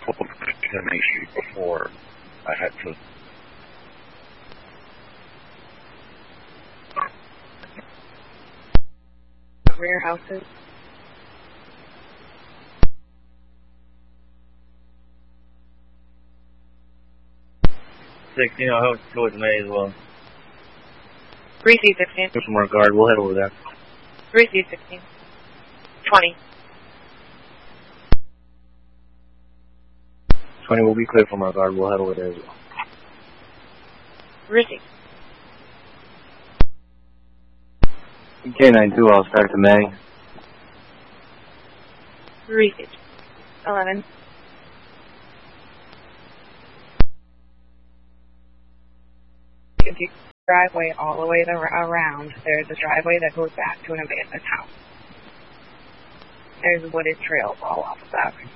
to Main Street before I head to rear houses. I'll help go with May as well. 3C16. From our guard, we'll head over there. 3C16. 20. 20 will be clear from our guard, we'll head over there as well. Receive. K92, I'll start to May. Receive. 11. Driveway all the way around. There's a driveway that goes back to an abandoned house. There's wooded trails all off of that.